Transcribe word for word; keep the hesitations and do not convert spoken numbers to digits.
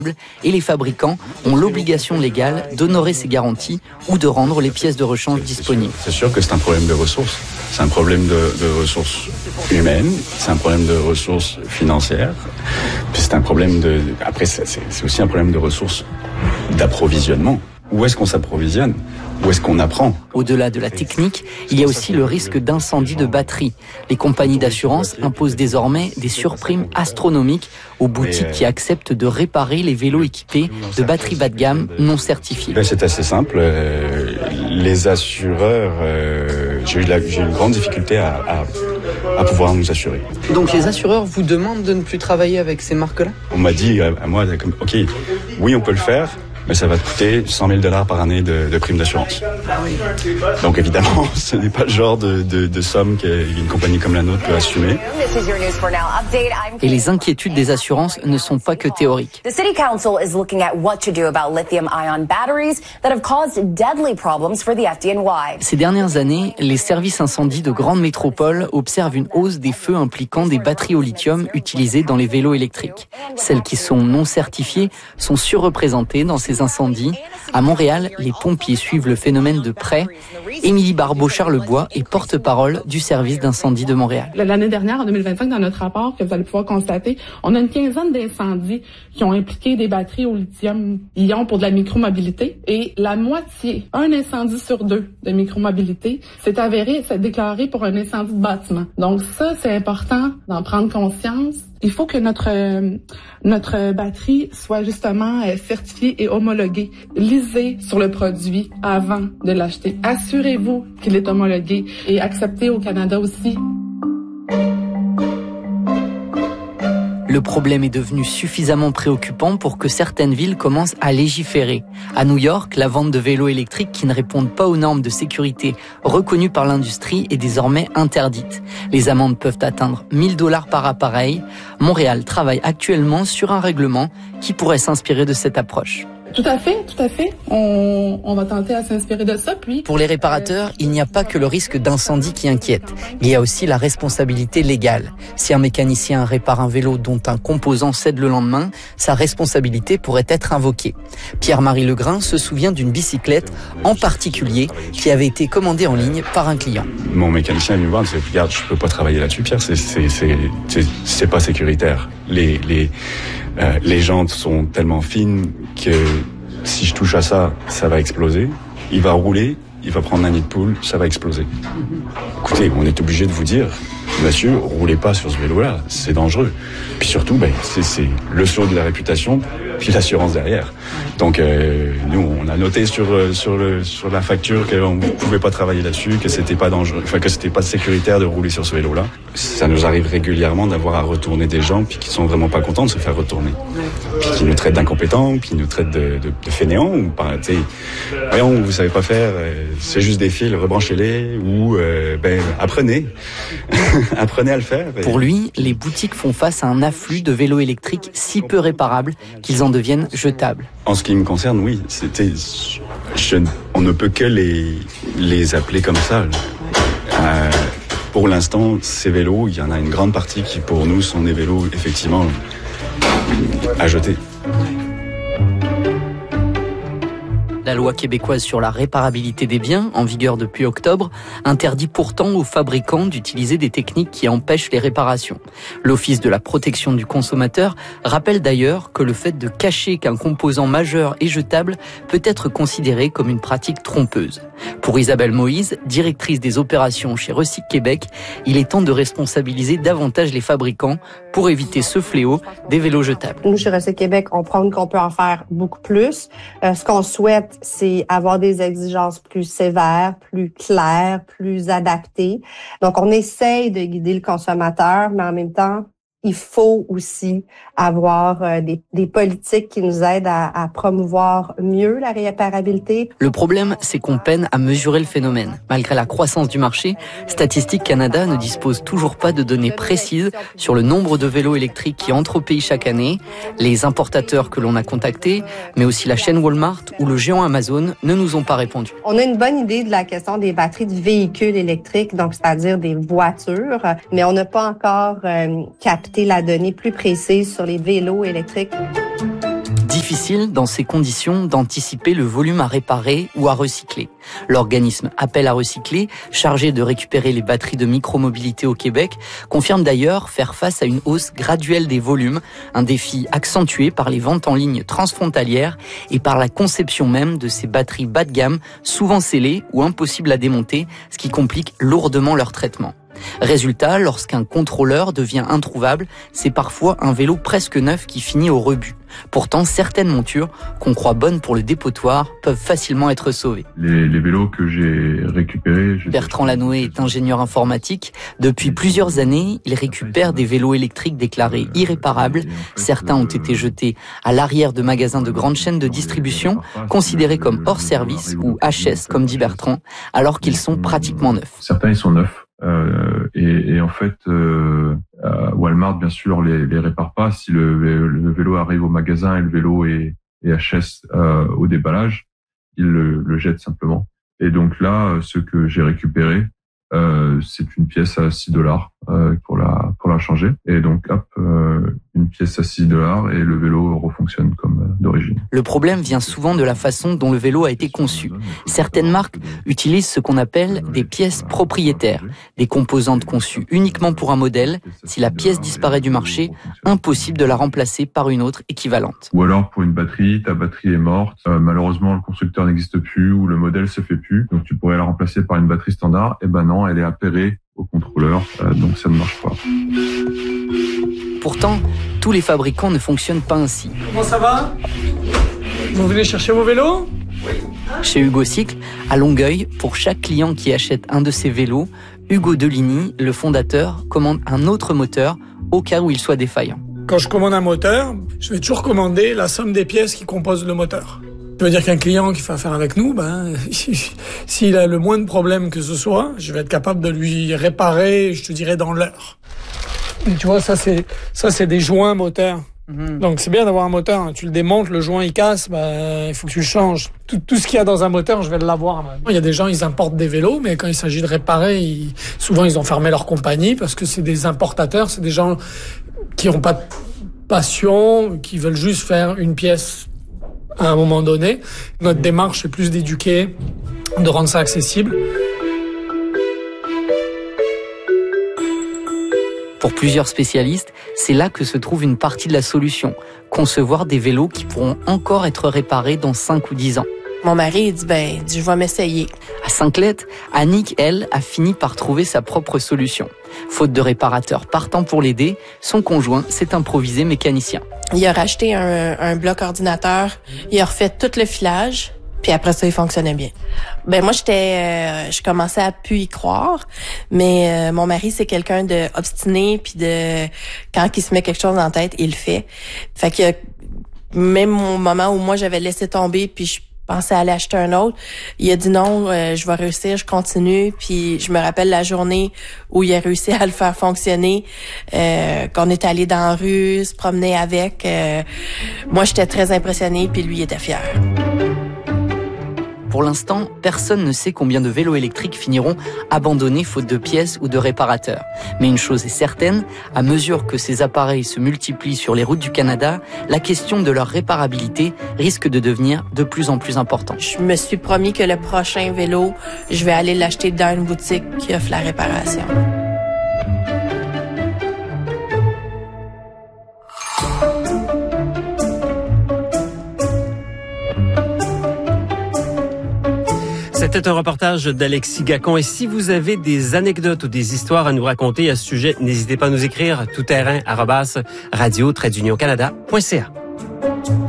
et les fabricants ont l'obligation légale d'honorer ces garanties ou de rendre les pièces de rechange disponibles. C'est sûr que c'est un problème de ressources. C'est un problème de, de ressources humaines, c'est un problème de ressources financières, puis c'est un problème de... Après, c'est, c'est aussi un problème de ressources d'approvisionnement. Où est-ce qu'on s'approvisionne ? Où est-ce qu'on apprend ? Au-delà de la technique, il y a aussi le risque d'incendie de batterie. Les compagnies d'assurance imposent désormais des surprimes astronomiques aux boutiques qui acceptent de réparer les vélos équipés de batteries bas de gamme non certifiées. Ben, c'est assez simple. Euh, les assureurs, euh, j'ai eu, la, j'ai eu une grande difficulté à, à, à pouvoir nous assurer. Donc les assureurs vous demandent de ne plus travailler avec ces marques-là ? On m'a dit à, à moi, ok, oui, on peut le faire, mais ça va te coûter cent mille dollars par année de, de prime d'assurance. Donc évidemment, ce n'est pas le genre de, de, de somme qu'une compagnie comme la nôtre peut assumer. Et les inquiétudes des assurances ne sont pas que théoriques. The City Council is looking at what to do about lithium-ion batteries that have caused deadly problems for the F D N Y. Ces dernières années, les services incendies de grandes métropoles observent une hausse des feux impliquant des batteries au lithium utilisées dans les vélos électriques. Celles qui sont non certifiées sont surreprésentées dans ces incendies. À Montréal, les pompiers suivent le phénomène de près. Émilie Barbeau-Charlebois est porte-parole du service d'incendie de Montréal. L'année dernière, en deux mille vingt-cinq, dans notre rapport que vous allez pouvoir constater, on a une quinzaine d'incendies qui ont impliqué des batteries au lithium-ion pour de la micromobilité. Et la moitié, un incendie sur deux de micromobilité, s'est avéré, s'est déclaré pour un incendie de bâtiment. Donc ça, c'est important d'en prendre conscience. Il faut que notre euh, notre batterie soit justement euh, certifiée et homologuée. Lisez sur le produit avant de l'acheter. Assurez-vous qu'il est homologué et accepté au Canada aussi. Le problème est devenu suffisamment préoccupant pour que certaines villes commencent à légiférer. À New York, la vente de vélos électriques qui ne répondent pas aux normes de sécurité reconnues par l'industrie est désormais interdite. Les amendes peuvent atteindre mille dollars par appareil. Montréal travaille actuellement sur un règlement qui pourrait s'inspirer de cette approche. Tout à fait, tout à fait. On, on va tenter à s'inspirer de ça. Puis, pour les réparateurs, euh... il n'y a pas que le risque d'incendie qui inquiète. Il y a aussi la responsabilité légale. Si un mécanicien répare un vélo dont un composant cède le lendemain, sa responsabilité pourrait être invoquée. Pierre-Marie Legrain se souvient d'une bicyclette en particulier qui avait été commandée en ligne par un client. Mon mécanicien est venu me voir et me dit « Regarde, je peux pas travailler là-dessus, Pierre, c'est, c'est, c'est, c'est, c'est pas sécuritaire. Les... les Euh, les jantes sont tellement fines que si je touche à ça, ça va exploser. Il va rouler, il va prendre un nid de poule, ça va exploser. Écoutez, on est obligé de vous dire, monsieur, roulez pas sur ce vélo-là, c'est dangereux. Puis surtout, ben, c'est, c'est le saut de la réputation, puis l'assurance derrière. Donc, euh, nous, on a noté sur sur le sur la facture qu'on ne pouvait pas travailler là-dessus, que c'était pas dangereux, enfin que c'était pas sécuritaire de rouler sur ce vélo-là. Ça nous arrive régulièrement d'avoir à retourner des gens puis qui sont vraiment pas contents de se faire retourner, puis qui nous traitent d'incompétents, puis nous traitent de, de, de fainéants ou par, tu sais, voyons, vous savez pas faire, euh, c'est juste des fils, rebranchez-les ou euh, ben apprenez, apprenez à le faire. Pour lui, les boutiques font face à un afflux de vélos électriques si peu réparables qu'ils en deviennent jetables. En ce qui me concerne, oui, c'était, je, on ne peut que les les appeler comme ça. Euh, pour l'instant, ces vélos, il y en a une grande partie qui, pour nous, sont des vélos effectivement à jeter. La loi québécoise sur la réparabilité des biens, en vigueur depuis octobre, interdit pourtant aux fabricants d'utiliser des techniques qui empêchent les réparations. L'Office de la protection du consommateur rappelle d'ailleurs que le fait de cacher qu'un composant majeur est jetable peut être considéré comme une pratique trompeuse. Pour Isabelle Moïse, directrice des opérations chez Recyc Québec, il est temps de responsabiliser davantage les fabricants pour éviter ce fléau des vélos jetables. Nous, chez Recyc Québec, on prend qu'on peut en faire beaucoup plus. Euh, ce qu'on souhaite, c'est avoir des exigences plus sévères, plus claires, plus adaptées. Donc, on essaye de guider le consommateur, mais en même temps, il faut aussi avoir euh, des, des politiques qui nous aident à, à promouvoir mieux la réparabilité. Le problème, c'est qu'on peine à mesurer le phénomène. Malgré la croissance du marché, Statistique Canada ne dispose toujours pas de données précises sur le nombre de vélos électriques qui entrent au pays chaque année. Les importateurs que l'on a contactés, mais aussi la chaîne Walmart ou le géant Amazon, ne nous ont pas répondu. On a une bonne idée de la question des batteries de véhicules électriques, donc c'est-à-dire des voitures, mais on n'a pas encore euh, capté la donnée plus précise sur les vélos électriques. Difficile, dans ces conditions, d'anticiper le volume à réparer ou à recycler. L'organisme Appel à recycler, chargé de récupérer les batteries de micromobilité au Québec, confirme d'ailleurs faire face à une hausse graduelle des volumes, un défi accentué par les ventes en ligne transfrontalières et par la conception même de ces batteries bas de gamme, souvent scellées ou impossibles à démonter, ce qui complique lourdement leur traitement. Résultat, lorsqu'un contrôleur devient introuvable, c'est parfois un vélo presque neuf qui finit au rebut. Pourtant, certaines montures, qu'on croit bonnes pour le dépotoir, peuvent facilement être sauvées. Les, les vélos que j'ai récupérés... Bertrand Lanoé est ingénieur informatique. Depuis plusieurs années, il récupère des vélos électriques déclarés irréparables. Certains ont été jetés à l'arrière de magasins de grandes chaînes de distribution, considérés comme hors service ou H S, comme dit Bertrand, alors qu'ils sont pratiquement neufs. Certains, ils sont neufs. Euh, et, et en fait, euh, Walmart, bien sûr, les, les répare pas. Si le, le vélo arrive au magasin et le vélo est, est H S euh, au déballage, ils le, le jettent simplement. Et donc là, ce que j'ai récupéré, euh, c'est une pièce à six dollars euh, pour la pour la changer. Et donc, hop, euh, une pièce à six dollars et le vélo refonctionne comme euh, d'origine. Le problème vient souvent de la façon dont le vélo a été conçu. Certaines marques utilisent ce qu'on appelle des pièces propriétaires, des composantes conçues uniquement pour un modèle. Si la pièce disparaît du marché, impossible de la remplacer par une autre équivalente. Ou alors pour une batterie, ta batterie est morte, euh, malheureusement le constructeur n'existe plus ou le modèle se fait plus, donc tu pourrais la remplacer par une batterie standard. Et ben non, elle est appairée au contrôleur, euh, donc ça ne marche pas. Pourtant, tous les fabricants ne fonctionnent pas ainsi. Comment ça va? Vous venez chercher vos vélos? Chez Hugo Cycle, à Longueuil, pour chaque client qui achète un de ses vélos, Hugo Deligny, le fondateur, commande un autre moteur au cas où il soit défaillant. Quand je commande un moteur, je vais toujours commander la somme des pièces qui composent le moteur. Ça veut dire qu'un client qui fait affaire avec nous, ben, s'il a le moins de problèmes que ce soit, je vais être capable de lui réparer, je te dirais, dans l'heure. Et tu vois, ça c'est ça c'est des joints moteurs. Mmh. Donc c'est bien d'avoir un moteur. Hein. Tu le démontes, le joint il casse, ben il faut que tu le changes. Tout, tout ce qu'il y a dans un moteur, je vais l'avoir. Même. Il y a des gens, ils importent des vélos, mais quand il s'agit de réparer, ils, souvent ils ont fermé leur compagnie parce que c'est des importateurs, c'est des gens qui n'ont pas de passion, qui veulent juste faire une pièce à un moment donné. Notre démarche, c'est plus d'éduquer, de rendre ça accessible. Pour plusieurs spécialistes, c'est là que se trouve une partie de la solution. Concevoir des vélos qui pourront encore être réparés dans cinq ou dix ans. Mon mari, il dit, ben, il dit, je vais m'essayer. À Saint-Clette, Annick, elle, a fini par trouver sa propre solution. Faute de réparateurs partant pour l'aider, son conjoint s'est improvisé mécanicien. Il a racheté un, un bloc ordinateur, il a refait tout le filage, puis après ça, il fonctionnait bien. Ben moi, j'étais, euh, je commençais à plus y croire, mais euh, mon mari, c'est quelqu'un de obstiné, puis de quand il se met quelque chose en tête, il le fait. Fait que même au moment où moi j'avais laissé tomber, puis je pensais aller acheter un autre, il a dit non, euh, je vais réussir, je continue. Puis je me rappelle la journée où il a réussi à le faire fonctionner, euh, qu'on est allé dans la rue, se promener avec. Euh, moi, j'étais très impressionnée, puis lui, il était fier. Pour l'instant, personne ne sait combien de vélos électriques finiront abandonnés faute de pièces ou de réparateurs. Mais une chose est certaine, à mesure que ces appareils se multiplient sur les routes du Canada, la question de leur réparabilité risque de devenir de plus en plus importante. Je me suis promis que le prochain vélo, je vais aller l'acheter dans une boutique qui offre la réparation. C'était un reportage d'Alexis Gacon. Et si vous avez des anecdotes ou des histoires à nous raconter à ce sujet, n'hésitez pas à nous écrire tout terrain arobase radio tiret d'union canada point c a.